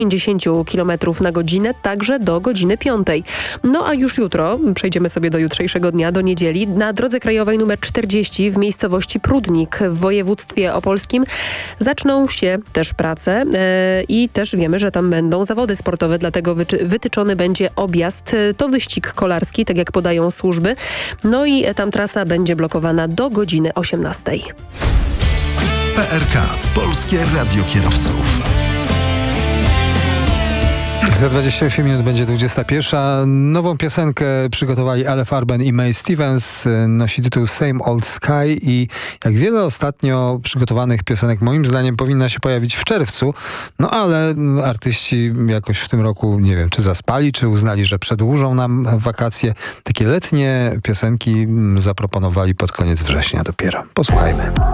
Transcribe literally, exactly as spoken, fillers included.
pięćdziesiąt kilometrów na godzinę, także do godziny piątej. No a już jutro, przejdziemy sobie do jutrzejszego dnia, do niedzieli, na drodze krajowej numer czterdzieści w miejscowości Prudnik w województwie opolskim zaczną się też prace yy, i też wiemy, że tam będą zawody sportowe, dlatego wyczy- wytyczony będzie objazd. To wyścig kolarski, tak jak podają służby. No i tam trasa będzie blokowana do godziny osiemnastej. P R K. Polskie Radio Kierowców. Za dwadzieścia osiem minut będzie dwudziesta pierwsza. Nową piosenkę przygotowali Ale Farben i May Stevens. Nosi tytuł Same Old Sky i jak wiele ostatnio przygotowanych piosenek moim zdaniem powinna się pojawić w czerwcu. No ale artyści jakoś w tym roku, nie wiem, czy zaspali, czy uznali, że przedłużą nam wakacje. Takie letnie piosenki zaproponowali pod koniec września dopiero. Posłuchajmy.